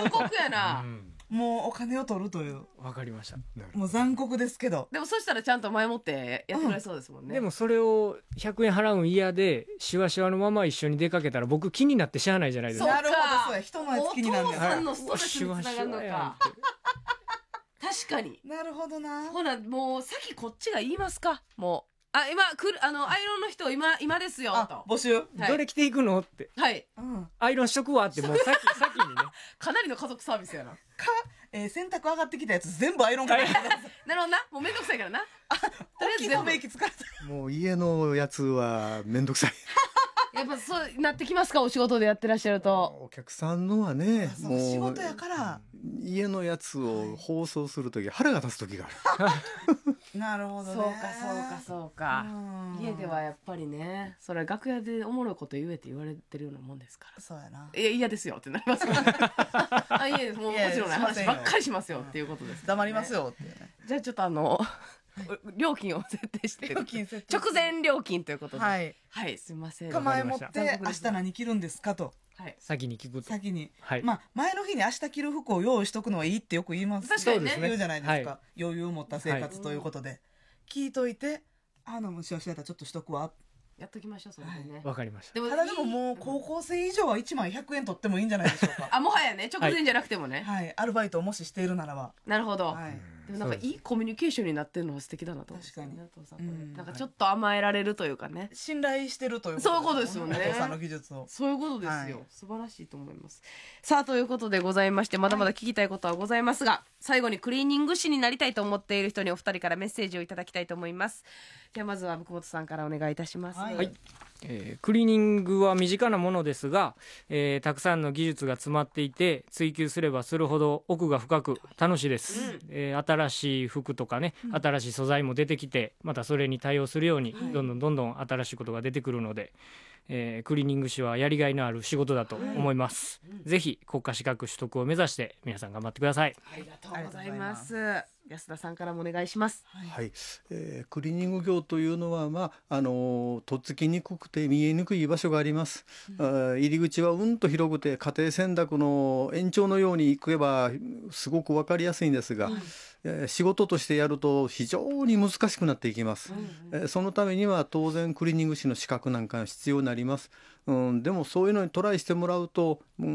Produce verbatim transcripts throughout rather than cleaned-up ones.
残酷やな、 うん、 もうお金を取るという。 わかりました。 もう残酷ですけど。 でもそしたらちゃんと前もってやってもらえそうですもんね、うん、 でもそれをひゃくえん払うん嫌でシワシワのまま一緒に出かけたら僕気になってしゃあないじゃないですか。 なるほど、そうや、人のやつ気になるんだよ。 お父さんのストレスにつながるのか。確かに。 なるほどな。 ほらもう先こっちが言いますか。もうあ今来るあのアイロンの人今今ですよと募集、 はい、 どれ着ていくのって、 はい、 うん、 アイロンしとくわってもう先先にねかなりの家族サービスやなか、 えー、洗濯上がってきたやつ全部アイロンかけてなるほどな、もうめんどくさいからなとりあえず全部メイキ使ったもう家のやつはめんどくさいやっぱそうなってきますか、お仕事でやってらっしゃると。 お客さんのはね、 もう仕事やから家のやつを放送するとき、はい、腹が立つときがあるなるほどね。 そうかそうかそうか、家ではやっぱりね、それ楽屋でおもろいこと言えって言われてるようなもんですから。 そうやな。 いや嫌ですよってなりますからあ、いえもうもちろんね話ばっかりしますよっていうことです、ね、 黙りますよって、ね、 じゃあちょっとあの料金を設定して料金設定直前料金ということで、 はい、 はい、すいません。 構え持って明日何着るんですかと、 はい、 先に聞くと、 先に、 はい、 まあ前の日に明日着る服を用意しとくのはいいってよく言います。 確かにね、 言うじゃないですか、 はい、 余裕を持った生活ということで、はい、聞いといて、あの虫はしやったらちょっとしとくわ、 やっときましょうそれでね。 わ、はい、かりました。 でもただでももう高校生以上はいちまんひゃくえん取ってもいいんじゃないでしょうかあ、もはやね、直前じゃなくてもね、 はい、はい、アルバイトをもししているならば。 なるほど、 はい、 でもなんかいいコミュニケーションになってるのは素敵だなと思って、 確かに、 お父さんこれ、 うん、 なんかちょっと甘えられるというかね、 信頼してるということ、 そういうことですよね、 お父さんの技術を。 そういうことですよ、 はい、 素晴らしいと思います。さあということでございまして、まだまだ聞きたいことはございますが、はい、最後にクリーニング師になりたいと思っている人にお二人からメッセージをいただきたいと思います。ではまずは福本さんからお願いいたします。 はい、 はい、えー、クリーニングは身近なものですが、えー、たくさんの技術が詰まっていて追求すればするほど奥が深く楽しいです、うん、えー、新しい服とかね、うん、新しい素材も出てきて、またそれに対応するように、はい、どんどんどんどん新しいことが出てくるので、えー、クリーニング師はやりがいのある仕事だと思います、はい、ぜひ国家資格取得を目指して皆さん頑張ってください。 ありがとうございます。安田さんからもお願いします。 はい、はい、えー、クリーニング業というのは、まああのー、とっつきにくくて見えにくい場所があります、うん、入り口はうんと広くて家庭洗濯の延長のように行けばすごく分かりやすいんですが、うん、えー、仕事としてやると非常に難しくなっていきます、うんうん、えー、そのためには当然クリーニング師の資格なんかが必要になります、うん、でもそういうのにトライしてもらうとうん、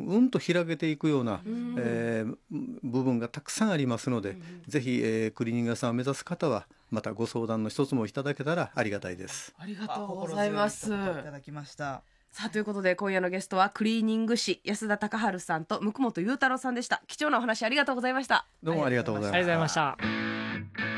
うんと開けていくような、うん、えー、部分がたくさんありますので、うん、ぜひ、えー、クリーニング屋さんを目指す方はまたご相談の一つもいただけたらありがたいです。 ありがとうございます。いただきました。 さあということで今夜のゲストはクリーニング師安田隆治さんと向本裕太郎さんでした。貴重なお話ありがとうございました。 どうもありがとうございました。 ありがとうございました。